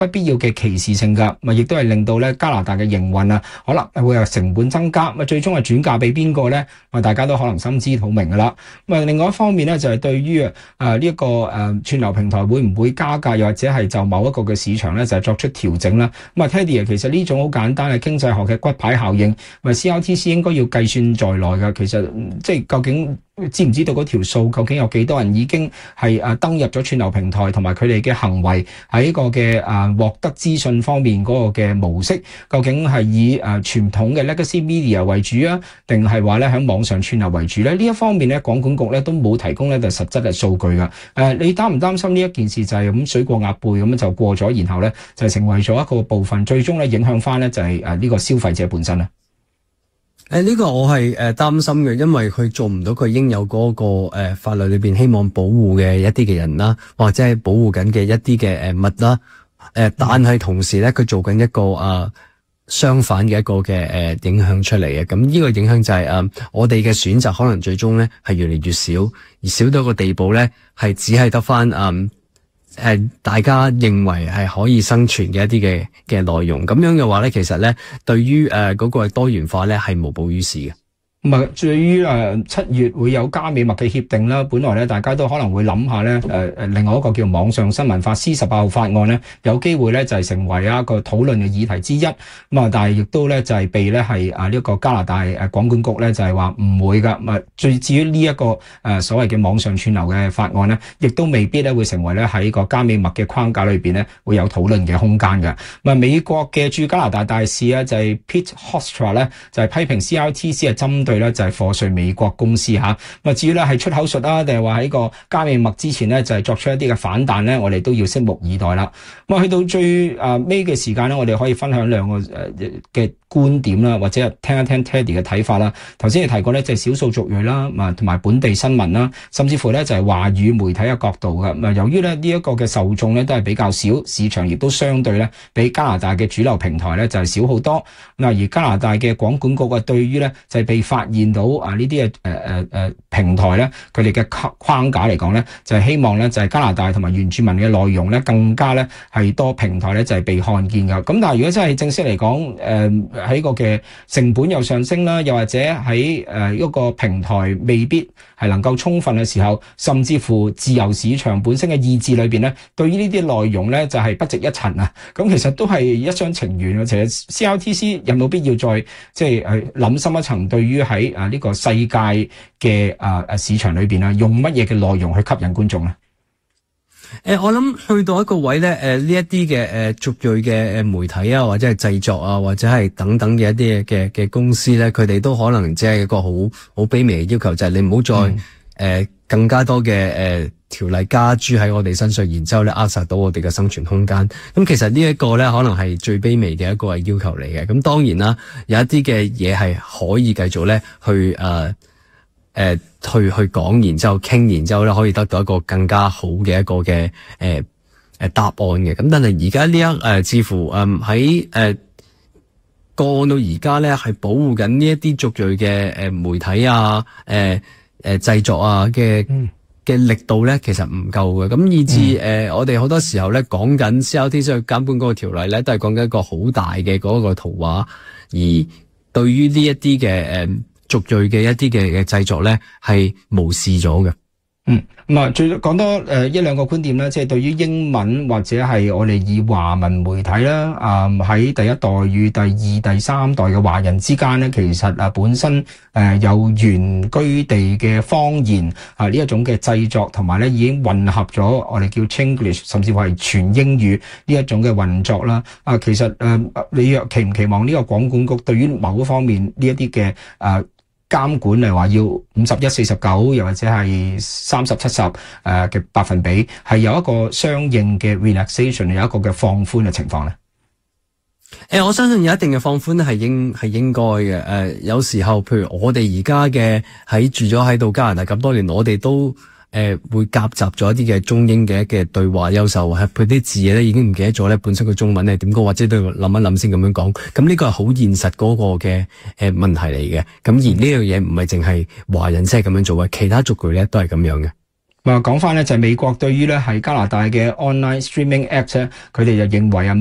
不必要嘅歧視性㗎，亦都係令到咧加拿大嘅營運啊，可能會有成本增加，最終係轉嫁俾邊個咧？大家都可能心知肚明㗎啦。另外一方面咧，就係對於呢一個串流平台會唔會加價，又或者係就某一個嘅市場咧就係作出調整啦。Teddy 其實呢種好簡單嘅經濟學嘅骨牌效應，CRTC 應該要計算在內㗎。其實即係究竟知唔知道嗰條數？究竟有幾多人已經係登入咗串流平台，同埋佢哋嘅行為喺呢個嘅獲得資訊方面嗰個嘅模式，究竟係以傳統嘅 legacy media 為主啊，定係話咧喺網上串流為主咧？呢一方面咧，廣管局咧都冇提供咧就實質嘅數據㗎。你擔唔擔心呢一件事就係咁水過鴨背咁就過咗，然後咧就成為咗一個部分，最終咧影響翻咧就係呢個消費者本身咧？ 呢個我係擔心嘅，因為佢做唔到佢應有嗰個法律裏邊希望保護嘅一啲嘅人啦，或者係保護緊嘅一啲嘅物啦。但係同時咧，佢做緊一個相反嘅一個嘅影響出嚟嘅。咁呢個影響就係我哋嘅選擇可能最終咧係越嚟越少，而少到個地步咧係只係得翻大家認為係可以生存嘅一啲嘅內容，咁樣嘅話咧，其實咧對於嗰個多元化咧係無補於事嘅。 至於7月會有加美墨嘅協定啦，本來咧大家都可能會諗下咧另外一個叫網上新聞法 C18 號法案咧，有機會咧就係成為一個討論嘅議題之一。但係亦都咧就係被咧係呢一個加拿大廣管局咧就係話唔會㗎。至於呢一個所謂嘅網上串流嘅法案咧，亦都未必咧會成為咧喺個加美墨嘅框架裏邊咧會有討論嘅空間嘅。美國嘅駐加拿大大使啊就係 Pete Hofstra 咧就係批評 CRTC 係針對咧就係課稅美國公司嚇。至於咧係出口術啊，定係話喺個加美墨之前咧就係作出一啲嘅反彈咧，我哋都要拭目以待啦。去到最尾嘅時間咧，我哋可以分享兩個嘅觀點啦，或者聽一聽 Teddy 嘅睇法啦。頭先你提過咧，就係少數族裔啦，同埋本地新聞啦，甚至乎咧就係華語媒體嘅角度嘅。由於咧呢一個嘅受眾咧都係比較少，市場亦都相對咧比加拿大嘅主流平台咧就係少好多。而加拿大嘅廣管局對於咧就係被發現到呢啲嘅平台咧，佢哋嘅框架嚟講咧，就係希望咧就係加拿大同埋原住民嘅內容咧更加咧係多平台咧就係被看見㗎。咁但係如果真係正式嚟講，喺個嘅成本又上升啦，又或者喺一個平台未必係能夠充分嘅時候，甚至乎自由市場本身嘅意志裏邊咧，對於呢啲內容咧就係不值一陳啊！咁其實都係一廂情願嘅。其實 CRTC 有冇必要再即係諗深一層，對於喺呢個世界嘅市場裏邊啊，用乜嘢嘅內容去吸引觀眾咧？ 我諗去到一個位咧，呢一啲嘅族裔嘅媒體啊，或者係製作啊，或者係等等嘅一啲嘅公司咧，佢哋都可能即係一個好卑微嘅要求，就係你唔好再更加多嘅條例加諸喺我哋身上，然之後咧扼殺到我哋嘅生存空間。咁其實呢一個咧，可能係最卑微嘅一個要求嚟嘅。咁當然啦，有一啲嘅嘢係可以繼續咧去講，然之後傾，然之後咧可以得到一個更加好嘅一個嘅答案嘅。咁但係而家呢似乎喺過到而家咧係保護緊呢一啲族裔嘅媒體啊製作啊嘅力度咧，其實唔夠嘅。咁以至我哋好多時候咧講緊 CRTC 監管嗰個條例咧，都係講緊一個好大嘅嗰個圖畫，而對於呢一啲嘅族裔嘅一啲嘅製作咧，係無視咗嘅。 最講多一兩個觀點啦，即係對於英文或者係我哋以華文媒體啦，喺第一代與第二、第三代嘅華人之間咧，其實本身有原居地嘅方言呢一種嘅製作，同埋咧已經混合咗我哋叫 Chinglish， 甚至乎係全英語呢一種嘅運作啦。其實你期唔期望呢個廣管局對於某一方面呢一啲嘅監管嚟話要51-49，又或者係30-70嘅百分比，係有一個相應嘅 relaxation， 有一個嘅放寬嘅情況咧？ 我相信有一定嘅放寬係應該嘅。有時候譬如我哋而家嘅喺住咗喺度加拿大咁多年，我哋都會夾雜咗一啲嘅中英嘅對話優秀，係佢啲字咧已經唔記得咗咧本身個中文係點講，或者都要諗一諗先咁樣講。咁呢個係好現實嗰個嘅問題嚟嘅。咁而呢樣嘢唔係淨係華人先係咁樣做嘅，其他族裔咧都係咁樣嘅。 講翻咧就係美國對於咧係加拿大嘅 Online Streaming Act 咧，佢哋就認為啊。